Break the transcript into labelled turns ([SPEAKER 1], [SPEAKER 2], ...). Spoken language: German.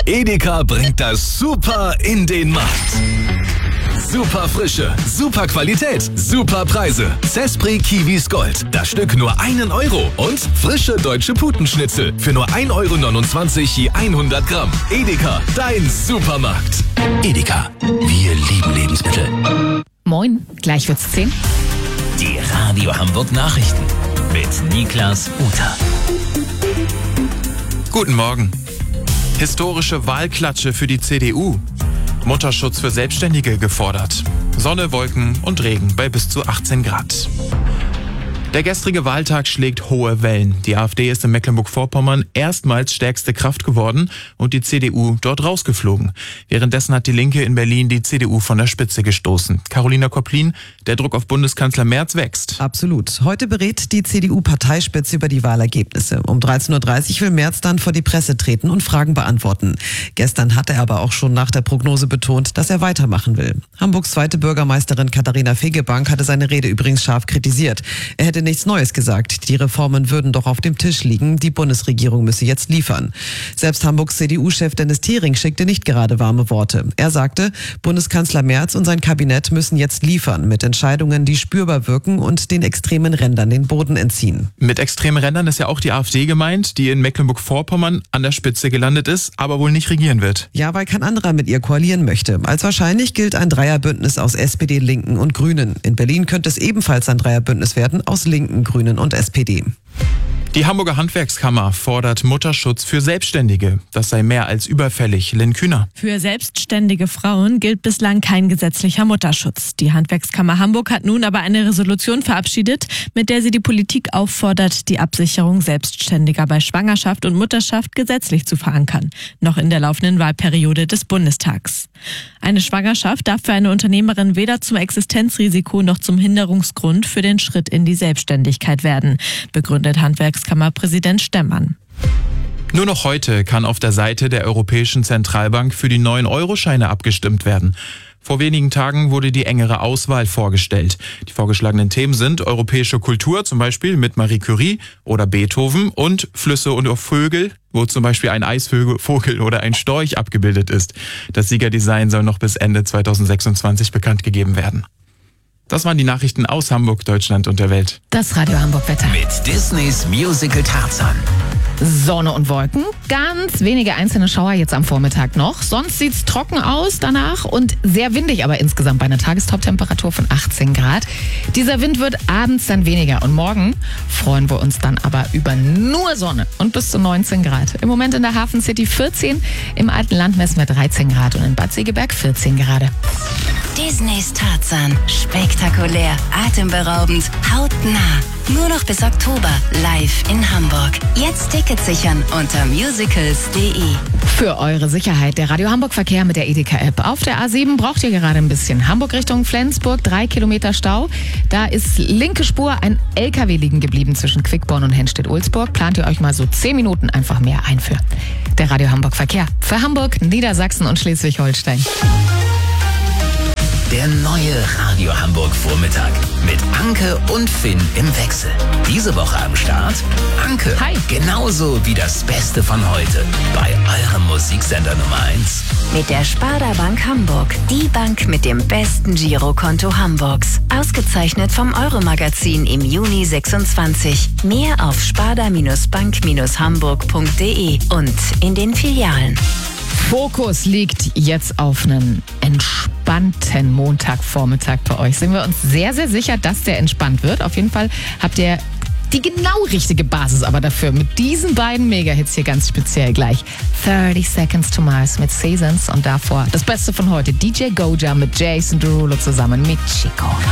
[SPEAKER 1] Edeka bringt das Super in den Markt. Super Frische, super Qualität, super Preise. Zespri Kiwis Gold. Das Stück nur 1 Euro. Und frische deutsche Putenschnitzel für nur 1,29 Euro je 100 Gramm. Edeka, dein Supermarkt. Edeka, wir lieben Lebensmittel.
[SPEAKER 2] Moin, gleich wird's 10.
[SPEAKER 1] Die Radio Hamburg Nachrichten mit Niklas Uter.
[SPEAKER 3] Guten Morgen. Historische Wahlklatsche für die CDU. Mutterschutz für Selbstständige gefordert. Sonne, Wolken und Regen bei bis zu 18 Grad. Der gestrige Wahltag schlägt hohe Wellen. Die AfD ist in Mecklenburg-Vorpommern erstmals stärkste Kraft geworden und die CDU dort rausgeflogen. Währenddessen hat die Linke in Berlin die CDU von der Spitze gestoßen. Carolina Koplin, der Druck auf Bundeskanzler Merz wächst.
[SPEAKER 4] Absolut. Heute berät die CDU-Parteispitze über die Wahlergebnisse. Um 13.30 Uhr will Merz dann vor die Presse treten und Fragen beantworten. Gestern hat er aber auch schon nach der Prognose betont, dass er weitermachen will. Hamburgs zweite Bürgermeisterin Katharina Fegebank hatte seine Rede übrigens scharf kritisiert. Er hätte nichts Neues gesagt. Die Reformen würden doch auf dem Tisch liegen. Die Bundesregierung müsse jetzt liefern. Selbst Hamburgs CDU-Chef Dennis Thering schickte nicht gerade warme Worte. Er sagte, Bundeskanzler Merz und sein Kabinett müssen jetzt liefern mit Entscheidungen, die spürbar wirken und den extremen Rändern den Boden entziehen.
[SPEAKER 3] Mit extremen Rändern ist ja auch die AfD gemeint, die in Mecklenburg-Vorpommern an der Spitze gelandet ist, aber wohl nicht regieren wird.
[SPEAKER 4] Ja, weil kein anderer mit ihr koalieren möchte. Als wahrscheinlich gilt ein Dreierbündnis aus SPD, Linken und Grünen. In Berlin könnte es ebenfalls ein Dreierbündnis werden aus Linken, Grünen und SPD.
[SPEAKER 3] Die Hamburger Handwerkskammer fordert Mutterschutz für Selbstständige. Das sei mehr als überfällig. Lynn Kühner.
[SPEAKER 5] Für selbstständige Frauen gilt bislang kein gesetzlicher Mutterschutz. Die Handwerkskammer Hamburg hat nun aber eine Resolution verabschiedet, mit der sie die Politik auffordert, die Absicherung Selbstständiger bei Schwangerschaft und Mutterschaft gesetzlich zu verankern. Noch in der laufenden Wahlperiode des Bundestags. Eine Schwangerschaft darf für eine Unternehmerin weder zum Existenzrisiko noch zum Hinderungsgrund für den Schritt in die Selbstständigkeit werden, begründet Handwerkskammerpräsident Stemmann.
[SPEAKER 3] Nur noch heute kann auf der Seite der Europäischen Zentralbank für die neuen Euro-Scheine abgestimmt werden. Vor wenigen Tagen wurde die engere Auswahl vorgestellt. Die vorgeschlagenen Themen sind europäische Kultur, zum Beispiel mit Marie Curie oder Beethoven, und Flüsse und Vögel, wo zum Beispiel ein Eisvogel oder ein Storch abgebildet ist. Das Siegerdesign soll noch bis Ende 2026 bekannt gegeben werden. Das waren die Nachrichten aus Hamburg, Deutschland und der Welt.
[SPEAKER 2] Das Radio Hamburg Wetter.
[SPEAKER 1] Mit Disneys Musical Tarzan.
[SPEAKER 2] Sonne und Wolken, ganz wenige einzelne Schauer jetzt am Vormittag noch. Sonst sieht's trocken aus danach und sehr windig, aber insgesamt bei einer Tagestop-Temperatur von 18 Grad. Dieser Wind wird abends dann weniger und morgen freuen wir uns dann aber über nur Sonne und bis zu 19 Grad. Im Moment in der Hafen City 14, im Alten Land messen wir 13 Grad und in Bad Segeberg 14 Grad.
[SPEAKER 6] Disneys Tarzan. Spektakulär, atemberaubend, hautnah. Nur noch bis Oktober live in Hamburg. Jetzt Tickets sichern unter musicals.de.
[SPEAKER 2] Für eure Sicherheit der Radio Hamburg Verkehr mit der Edeka-App. Auf der A7 braucht ihr gerade ein bisschen. Hamburg Richtung Flensburg, 3 Kilometer Stau. Da ist linke Spur ein LKW liegen geblieben zwischen Quickborn und Henstedt-Ulzburg. Plant ihr euch mal so 10 Minuten einfach mehr ein für. Der Radio Hamburg Verkehr. Für Hamburg, Niedersachsen und Schleswig-Holstein.
[SPEAKER 1] Der neue Radio Hamburg Vormittag mit Anke und Finn im Wechsel. Diese Woche am Start Anke.
[SPEAKER 2] Hi.
[SPEAKER 1] Genauso wie das Beste von heute bei eurem Musiksender Nummer 1.
[SPEAKER 6] Mit der Sparda Bank Hamburg. Die Bank mit dem besten Girokonto Hamburgs. Ausgezeichnet vom Euromagazin im Juni 26. Mehr auf sparda-bank-hamburg.de und in den Filialen.
[SPEAKER 2] Fokus liegt jetzt auf einen entspannten Montagvormittag bei euch. Sind wir uns sehr, sehr sicher, dass der entspannt wird. Auf jeden Fall habt ihr die genau richtige Basis aber dafür. Mit diesen beiden Mega-Hits hier ganz speziell gleich. 30 Seconds to Mars mit Seasons und davor das Beste von heute. DJ Goja mit Jason Derulo zusammen mit Chico.